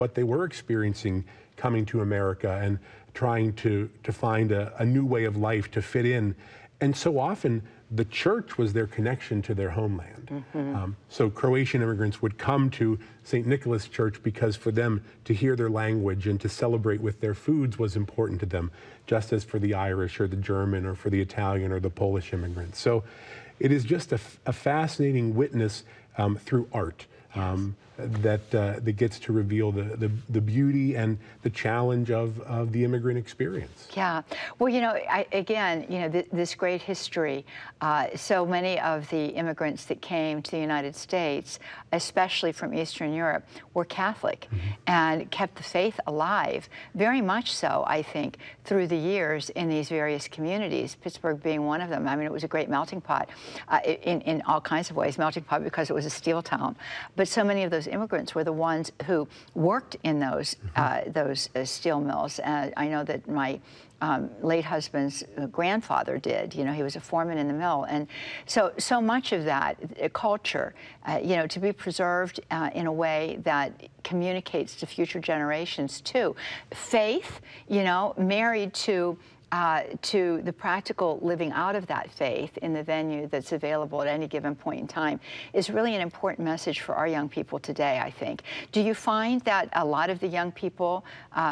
what they were experiencing coming to America and trying to find a new way of life to fit in. And so often the church was their connection to their homeland. So Croatian immigrants would come to St. Nicholas Church because for them to hear their language and to celebrate with their foods was important to them, just as for the Irish or the German or for the Italian or the Polish immigrants. So it is just a fascinating witness through art. That gets to reveal the beauty and the challenge of the immigrant experience. Yeah. Well, this great history, so many of the immigrants that came to the United States, especially from Eastern Europe, were Catholic and kept the faith alive, very much so, I think, through the years in these various communities, Pittsburgh being one of them. I mean, it was a great melting pot in all kinds of ways, melting pot because it was a steel town. But so many of those immigrants were the ones who worked in those steel mills. I know that my late husband's grandfather did. You know, he was a foreman in the mill, and so much of that culture, to be preserved in a way that communicates to future generations too. Faith, married to the practical living out of that faith in the venue that's available at any given point in time is really an important message for our young people today, I think. Do you find that a lot of the young people,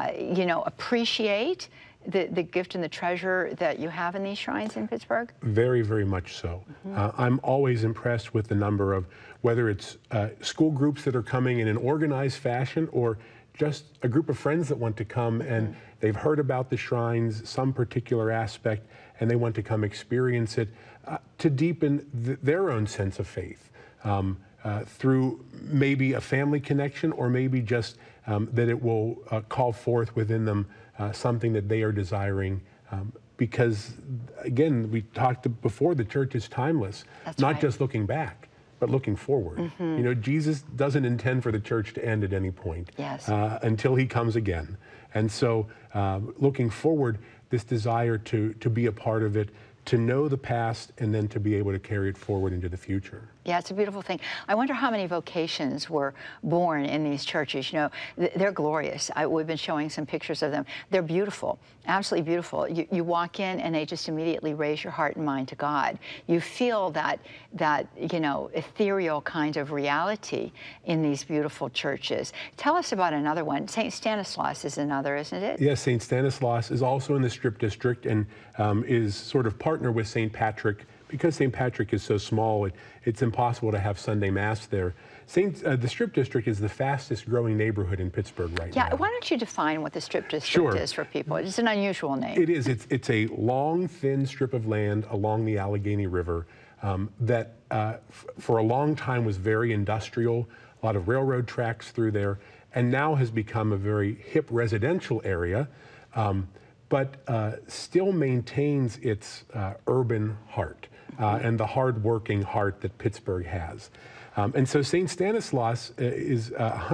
appreciate the gift and the treasure that you have in these shrines in Pittsburgh? Very, very much so. I'm always impressed with the number of, whether it's school groups that are coming in an organized fashion or just a group of friends that want to come and they've heard about the shrines, some particular aspect, and they want to come experience it to deepen their own sense of faith through maybe a family connection or maybe just that it will call forth within them something that they are desiring. Because, again, we talked before, the church is timeless, not just looking back, but looking forward. Jesus doesn't intend for the church to end at any point until he comes again. And so looking forward, this desire to be a part of it, to know the past, and then to be able to carry it forward into the future. Yeah, it's a beautiful thing. I wonder how many vocations were born in these churches. They're glorious. We've been showing some pictures of them. They're beautiful, absolutely beautiful. You walk in and they just immediately raise your heart and mind to God. You feel that ethereal kind of reality in these beautiful churches. Tell us about another one. St. Stanislaus is another, isn't it? Yes, St. Stanislaus is also in the Strip District and is sort of partner with St. Patrick. Because St. Patrick is so small, it's impossible to have Sunday Mass there. The Strip District is the fastest growing neighborhood in Pittsburgh right now. Yeah, why don't you define what the Strip District is for people? It's an unusual name. It is. It's a long, thin strip of land along the Allegheny River that for a long time was very industrial, a lot of railroad tracks through there, and now has become a very hip residential area. But still maintains its urban heart and the hard-working heart that Pittsburgh has. And so St. Stanislaus is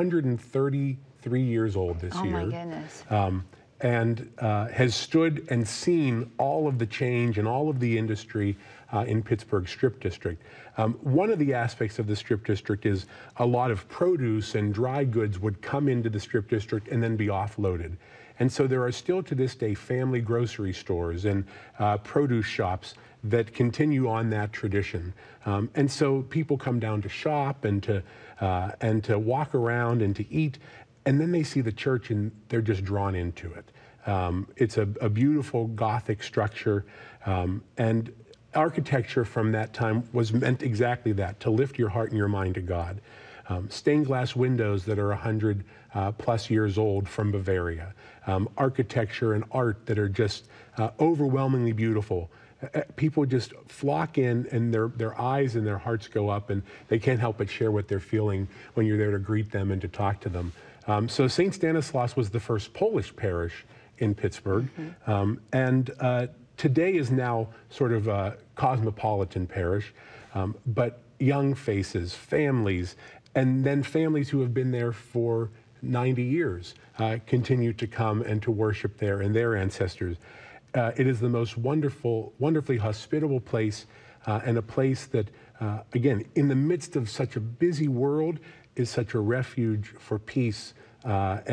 133 years old this year. Oh, my goodness. And has stood and seen all of the change and all of the industry in Pittsburgh Strip District. One of the aspects of the Strip District is a lot of produce and dry goods would come into the Strip District and then be offloaded. And so there are still to this day family grocery stores and produce shops that continue on that tradition. And so people come down to shop and to walk around and to eat, and then they see the church and they're just drawn into it. It's a beautiful Gothic structure, and architecture from that time was meant exactly that, to lift your heart and your mind to God. Stained glass windows that are 100 plus years old from Bavaria. Architecture and art that are just overwhelmingly beautiful. People just flock in and their eyes and their hearts go up and they can't help but share what they're feeling when you're there to greet them and to talk to them. So St. Stanislaus was the first Polish parish in Pittsburgh, and today is now sort of a cosmopolitan parish, but young faces, families, and then families who have been there for 90 years continue to come and to worship there and their ancestors. It is the most wonderfully hospitable place, and a place that, again, in the midst of such a busy world, is such a refuge for peace